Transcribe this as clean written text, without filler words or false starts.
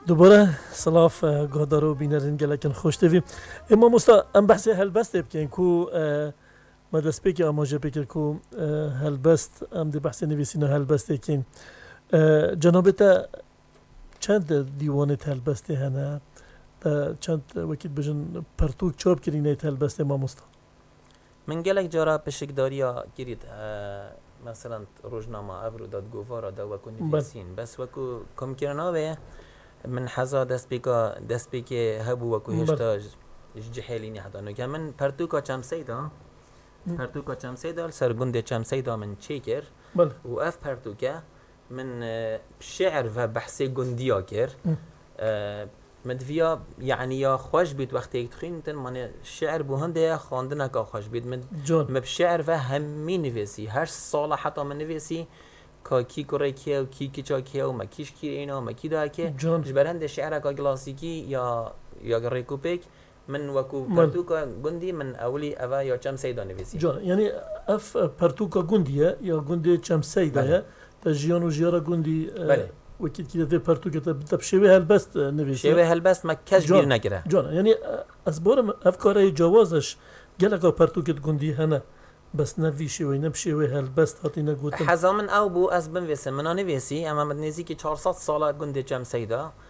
دوباره سلاف گهدارو بینرین گلکن خوش دوی اما مستا ام بحث هلبست بکن کو مدرس بکی آماجه بکر کو هلبست ام دی بحث نویسینو هلبست کن جناب تا چند دیوانت هلبست هنه چند وکیل بجن پرتوک چوب کرینه هلبست ما مستا من گلک جارا پشکداریا گیرید مثلا روزنامه افرو داد گوارا دا وکو نویسین بس وکو کم کرناوه من حزا دست بیکا هبو وکو هشتا جحیلینی حتا نو که من پرتوکا چم سیدا سرگنده چم سیدا من چیکر و اف پرتوکا من شعر و بحث گندیا کر مدفيا يعني يا خوش بيت وقت يكتخين تن من الشعر بوهنده خواندنا كا خوش بيت من بشعر فهمي نفسي هر سال حتى من نفسي كا كي كوري كيا وكي كيچا كيا وما كيش كي اينا وما كي دا كي جبرهند الشعر كا كلاسيكي يا ريكوبيك من وكو برتوكا جندي من اولي اوا يا چم سيدا نفسي يعني اف برتوكا جنديه يا جندي چم سيدا تجيانو جيارا جندي وكيل كده في برتو كده بشوي هالبست نفيس شوي هالبست ما كاش بير نقرا جون يعني أسبور أفكاري جوازش جلك برتو كده جندي هنا بس نفي شوي نبشوي هالبست هاتينا قوتن حزامن أو بو أسبن ويسم من أنا ويسي أما مدنيزي كي 400 سالة جندي جم سيدا